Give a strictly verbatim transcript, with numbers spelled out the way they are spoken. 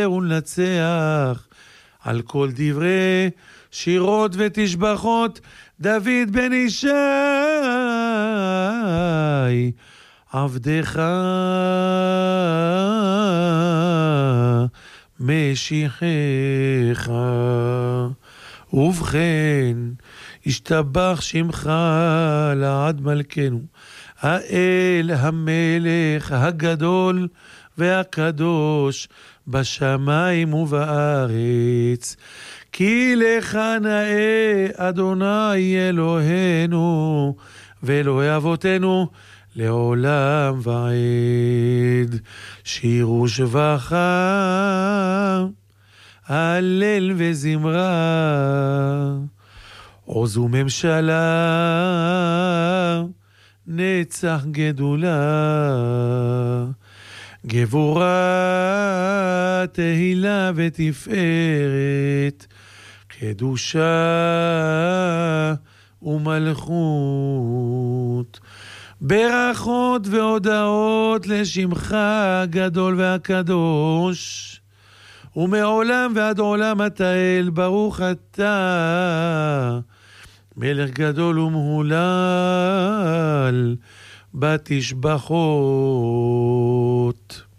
ולנצח על כל דברי שירות ותשבחות דוד בן ישי עבדך משיחך. ובכן השתבח שמך לעד מלכנו האל המלך הגדול והקדוש בשמיים ובארץ, כי לך נאה אדוני אלוהינו ואלוהי אבותינו לעולם ועד. שירו שבחה הלל וזמרה עוז וממשלה נצח גדולה גבורה תהילה ותפארת קדושה ומלכות. ברכות והודעות לשמך הגדול והקדוש ומעולם ועד עולם אתה אל. ברוך אתה מלך גדול ומהולל בתשבחות.